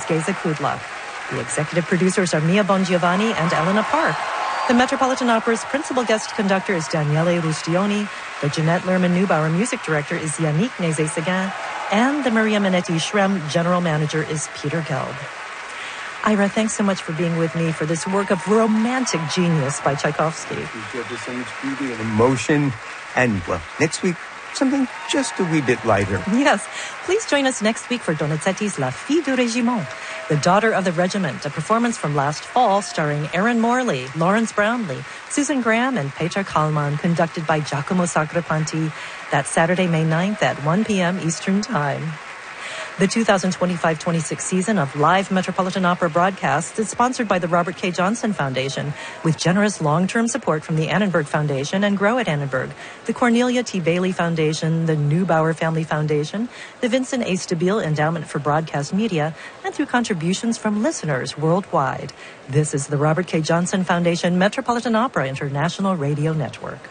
Geza Kudla. The executive producers are Mia Bongiovanni and Elena Park. The Metropolitan Opera's principal guest conductor is Daniele Rustioni. The Jeanette Lerman-Neubauer music director is Yannick Nézet-Séguin. And the Maria Minetti Shrem general manager is Peter Gelb. Ira, thanks so much for being with me for this work of romantic genius by Tchaikovsky. There's so much beauty and emotion. And, well, next week, something just a wee bit lighter. Yes. Please join us next week for Donizetti's La Fille du Régiment, The Daughter of the Regiment, a performance from last fall starring Erin Morley, Lawrence Brownlee, Susan Graham, and Peter Kallman, conducted by Giacomo Sagrapanti. That's Saturday, May 9th at 1 p.m. Eastern Time. The 2025-26 season of live Metropolitan Opera broadcasts is sponsored by the Robert K. Johnson Foundation, with generous long-term support from the Annenberg Foundation and Grow at Annenberg, the Cornelia T. Bailey Foundation, the Neubauer Family Foundation, the Vincent A. Stabile Endowment for Broadcast Media, and through contributions from listeners worldwide. This is the Robert K. Johnson Foundation Metropolitan Opera International Radio Network.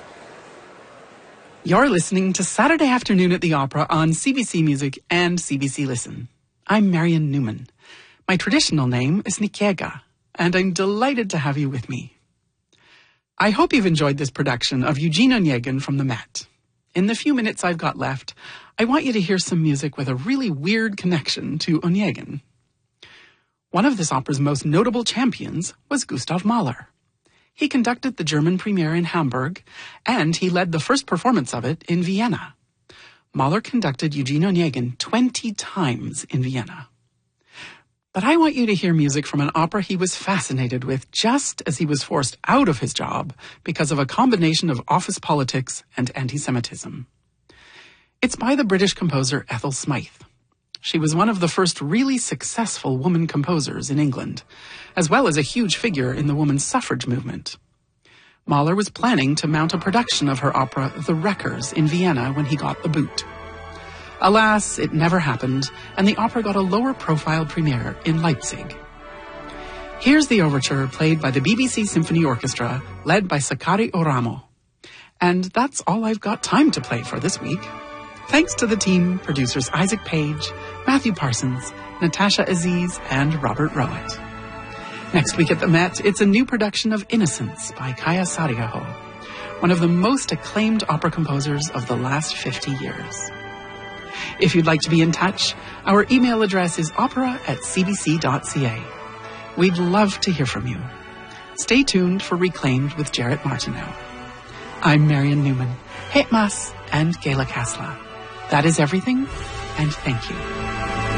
You're listening to Saturday Afternoon at the Opera on CBC Music and CBC Listen. I'm Marion Newman. My traditional name is Nikiega, and I'm delighted to have you with me. I hope you've enjoyed this production of Eugene Onegin from the Met. In the few minutes I've got left, I want you to hear some music with a really weird connection to Onegin. One of this opera's most notable champions was Gustav Mahler. He conducted the German premiere in Hamburg, and he led the first performance of it in Vienna. Mahler conducted Eugene Onegin 20 times in Vienna. But I want you to hear music from an opera he was fascinated with just as he was forced out of his job because of a combination of office politics and anti-Semitism. It's by the British composer Ethel Smythe. She was one of the first really successful woman composers in England, as well as a huge figure in the women's suffrage movement. Mahler was planning to mount a production of her opera The Wreckers in Vienna when he got the boot. Alas, it never happened, and the opera got a lower-profile premiere in Leipzig. Here's the overture played by the BBC Symphony Orchestra, led by Sakari Oramo. And that's all I've got time to play for this week. Thanks to the team, producers Isaac Page, Matthew Parsons, Natasha Aziz, and Robert Rowett. Next week at the Met, it's a new production of Innocence by Kaya Saariaho, one of the most acclaimed opera composers of the last 50 years. If you'd like to be in touch, our email address is opera@cbc.ca. We'd love to hear from you. Stay tuned for Reclaimed with Jarrett Martineau. I'm Marion Newman, Het Mas and Gayla Kasla. That is everything, and thank you.